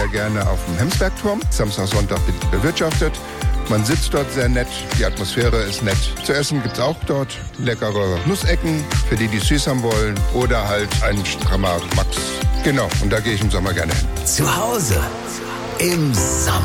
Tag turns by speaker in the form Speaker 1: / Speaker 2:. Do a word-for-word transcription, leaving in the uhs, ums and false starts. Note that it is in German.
Speaker 1: sehr gerne auf dem Hemsbergturm. Samstag, Sonntag bewirtschaftet. Man sitzt dort sehr nett, die Atmosphäre ist nett. Zu essen gibt's auch dort leckere Nussecken, für die, die süß haben wollen. Oder halt ein strammer Max. Genau, und da gehe ich im Sommer gerne hin.
Speaker 2: Zu Hause im Sommer.